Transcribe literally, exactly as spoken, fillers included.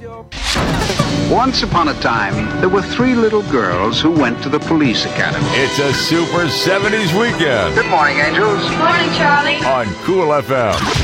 Once upon a time, there were three little girls who went to the police academy. It's a super seventies weekend. Good morning, angels. Good morning, Charlie. On Cool F M.